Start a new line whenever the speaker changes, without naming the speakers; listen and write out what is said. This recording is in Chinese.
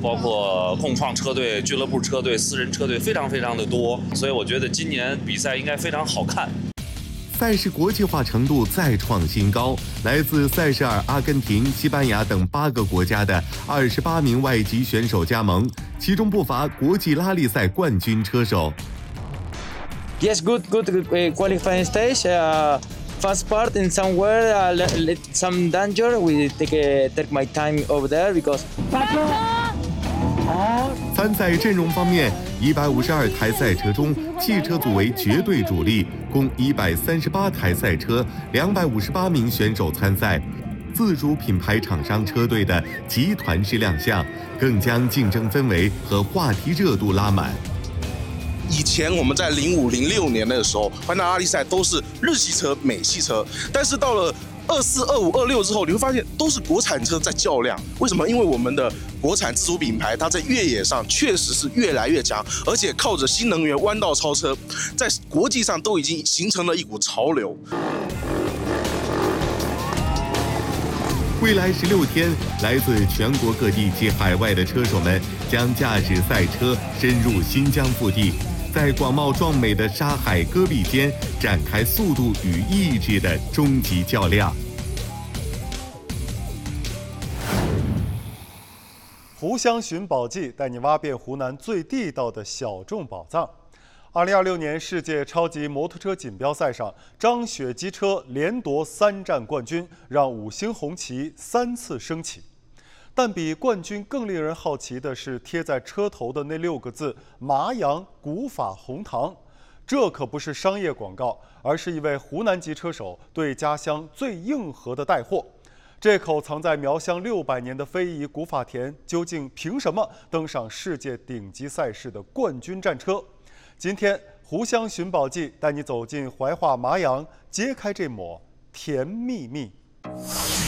包括共创车队、俱乐部车队、私人车队非常的多，所以我觉得今年比赛应该非常好看。
赛事国际化程度再创新高，来自塞舌尔、阿根廷、西班牙等8个国家的28名外籍选手加盟，其中不乏国际拉力赛冠军车手。
Yes, good qualifying stage. Fast part in somewhere, some danger. We take my time over there because.
参赛阵容方面，152台赛车中，汽车组为绝对主力，共138台赛车，258名选手参赛。自主品牌厂商车队的集团式亮相，更将竞争氛围和话题热度拉满。
以前我们在05、06年的时候，环岛拉力赛都是日系车、美系车，但是到了24、25、26之后，你会发现都是国产车在较量。为什么？因为我们的国产自主品牌，它在越野上确实是越来越强，而且靠着新能源弯道超车，在国际上都已经形成了一股潮流。
未来16天，来自全国各地及海外的车手们将驾驶赛车深入新疆腹地，在广袤壮美的沙海戈壁间展开速度与意志的终极较量。
湖湘寻宝记带你挖遍湖南最地道的小众宝藏。2026年世界超级摩托车锦标赛上，张雪机车连夺3站冠军，让5星红旗3次升起。但比冠军更令人好奇的是贴在车头的那6个字“麻阳古法红糖”，这可不是商业广告，而是一位湖南籍车手对家乡最硬核的带货。这口藏在苗乡600年的非遗古法田，究竟凭什么登上世界顶级赛事的冠军战车？今天湖湘寻宝记带你走进怀化麻阳，揭开这抹甜蜜蜜。